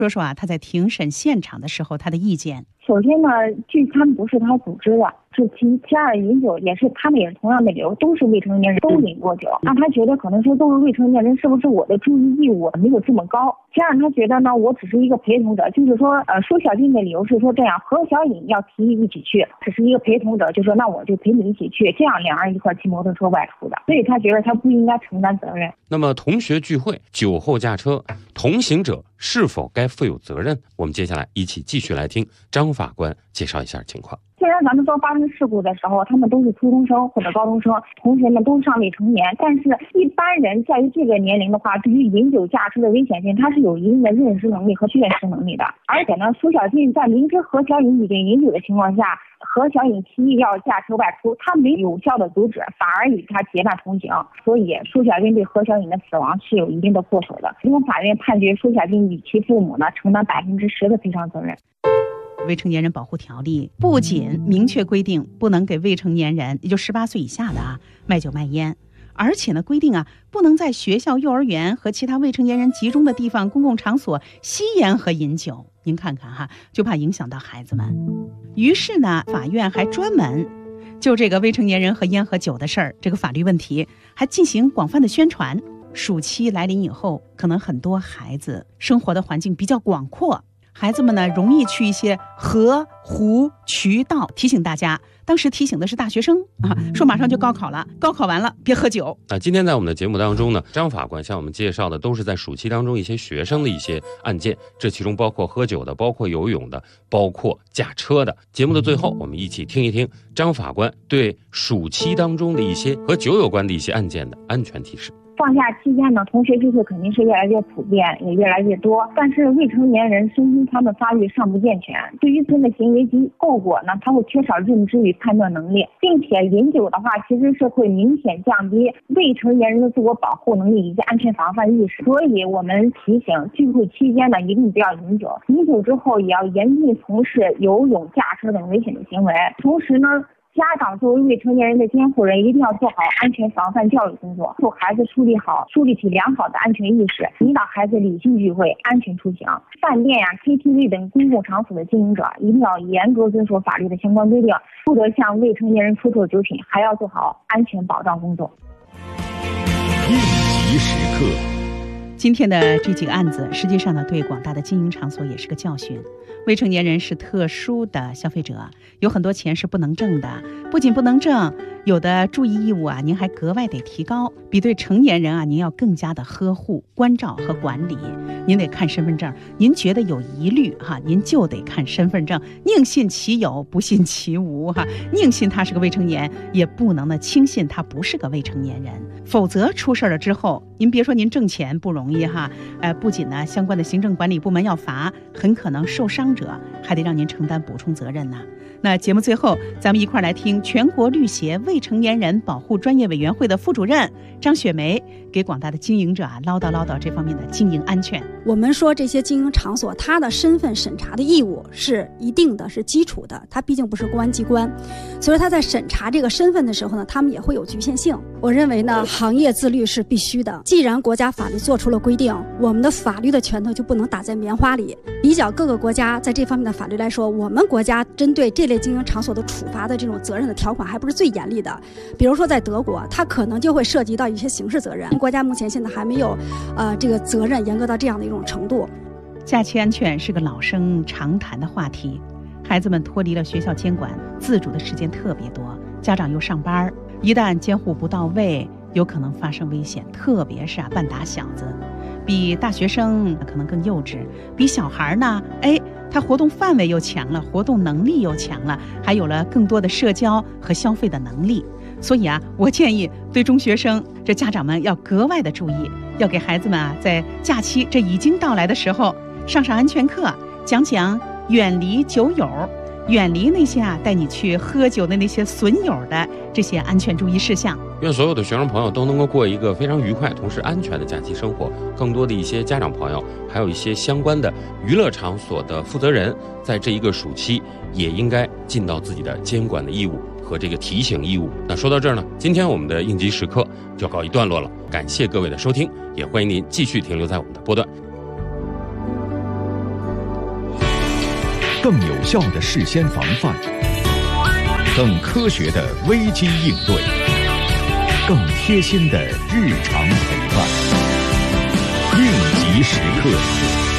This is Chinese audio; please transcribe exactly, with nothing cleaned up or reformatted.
说说啊，他在庭审现场的时候他的意见。 首先呢，聚餐不是他组织的，是其其他的饮酒也是他们也是同样的理由，都是未成年人，都饮过酒。那他觉得可能说都是未成年人，是不是我的注意义务没有这么高？加上他觉得呢，我只是一个陪同者，就是说，呃，舒小静的理由是说这样，何小颖要提议一起去，只是一个陪同者，就说那我就陪你一起去，这样两人一块骑摩托车外出的，所以他觉得他不应该承担责任。 那么同学聚会酒后驾车，同行者是否该负有责任？我们接下来一起继续来听张法官介绍一下情况。 虽然咱们说发生事故的时候，他们都是初中生或者高中生，同学们都尚未成年，但是一般人在于这个年龄的话，对于饮酒驾车的危险性，他是有一定的认识能力和辨识能力的。而且呢，苏小静在明知何小颖已经饮酒的情况下，何小颖提议要驾车外出，他没有效的阻止，反而与他结伴同行，所以苏小静对何小颖的死亡是有一定的过错的。最终法院判决苏小静与其父母呢承担百分之十的赔偿责任。 未成年人保护条例不仅明确规定不能给未成年人，也就十八岁以下的啊卖酒卖烟，而且呢规定啊不能在学校、幼儿园和其他未成年人集中的地方、公共场所吸烟和饮酒。您看看哈，就怕影响到孩子们。于是呢，法院还专门就这个未成年人和烟和酒的事儿，这个法律问题还进行广泛的宣传。暑期来临以后，可能很多孩子生活的环境比较广阔。孩子们呢，容易去一些河、湖、渠道。提醒大家，当时提醒的是大学生啊，说马上就高考了，高考完了别喝酒。 那今天在我们的节目当中呢，张法官向我们介绍的都是在暑期当中一些学生的一些案件，这其中包括喝酒的，包括游泳的，包括驾车的。节目的最后，我们一起听一听张法官对暑期当中的一些和酒有关的一些案件的安全提示。 放假期间呢，同学聚会肯定是越来越普遍，也越来越多。但是未成年人身心他们发育尚不健全，对于他们的行为及后果呢，他会缺少认知与判断能力，并且饮酒的话，其实是会明显降低未成年人的自我保护能力以及安全防范意识。所以我们提醒聚会期间呢，一定不要饮酒，饮酒之后也要严禁从事游泳、驾车等危险的行为。同时呢，家长作为未成年人的监护人，一定要做好安全防范教育工作，助孩子树立好树立起良好的安全意识，引导孩子理性聚会、安全出行。饭店呀、K T V 等公共场所的经营者一定要严格遵守法律的相关规定，不得向未成年人出售酒品，还要做好安全保障工作。 应急时刻。 今天的这几个案子，实际上呢，对广大的经营场所也是个教训。未成年人是特殊的消费者，有很多钱是不能挣的，不仅不能挣，有的注意义务啊，您还格外得提高，比对成年人啊，您要更加的呵护、关照和管理。您得看身份证，您觉得有疑虑哈，您就得看身份证，宁信其有，不信其无哈，宁信他是个未成年，也不能呢轻信他不是个未成年人，否则出事了之后，您别说您挣钱不容易哈，呃，不仅呢相关的行政管理部门要罚，很可能受伤者还得让您承担补充责任呢。那节目最后，咱们一块来听全国律协未成年人保护专业委员会的副主任张雪梅给广大的经营者啊唠叨唠叨这方面的经营安全。 我们说这些经营场所，它的身份审查的义务是一定的，是基础的，它毕竟不是公安机关，所以它在审查这个身份的时候呢，他们也会有局限性。我认为呢，行业自律是必须的。既然国家法律做出了规定，我们的法律的拳头就不能打在棉花里。比较各个国家在这方面的法律来说，我们国家针对这类经营场所的处罚的这种责任的条款还不是最严厉的。比如说在德国，它可能就会涉及到一些刑事责任。国家目前现在还没有，呃，这个责任严格到这样的一种程度。 假期安全是个老生常谈的话题，孩子们脱离了学校监管，自主的时间特别多，家长又上班，一旦监护不到位，有可能发生危险，特别是啊半打小子，比大学生可能更幼稚，比小孩呢，哎，他活动范围又强了，活动能力又强了，还有了更多的社交和消费的能力。所以啊，我建议对中学生这家长们要格外的注意，要给孩子们啊在假期这已经到来的时候上上安全课，讲讲远离酒友，远离那些啊带你去喝酒的那些损友的这些安全注意事项。 愿所有的学生朋友都能够过一个非常愉快同时安全的假期生活。更多的一些家长朋友，还有一些相关的娱乐场所的负责人，在这一个暑期也应该尽到自己的监管的义务和这个提醒义务。那说到这儿呢，今天我们的应急时刻就告一段落了，感谢各位的收听，也欢迎您继续停留在我们的波段。 更有效的事先防范，更科学的危机应对，更贴心的日常陪伴。应急时刻。